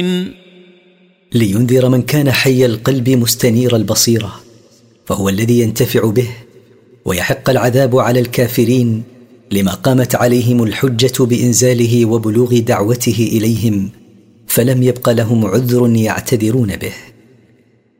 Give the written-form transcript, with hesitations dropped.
لينذر من كان حي القلب مستنير البصيرة، فهو الذي ينتفع به، ويحق العذاب على الكافرين لما قامت عليهم الحجة بإنزاله وبلوغ دعوته إليهم، فلم يبق لهم عذر يعتذرون به.